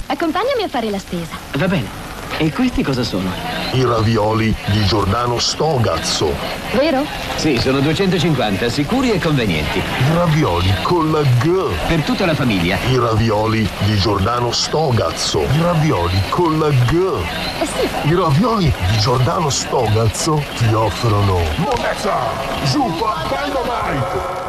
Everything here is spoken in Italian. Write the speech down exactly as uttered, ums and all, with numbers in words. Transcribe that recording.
Accompagnami a fare la spesa. Va bene. E questi cosa sono? I ravioli di Giordano Stogazzo. Vero? Sì, sono duecentocinquanta, sicuri e convenienti. I ravioli con la G. Per tutta la famiglia. I ravioli di Giordano Stogazzo. I ravioli con la G. Eh sì. I ravioli di Giordano Stogazzo ti offrono Moneta, Zuppa, Dynamite.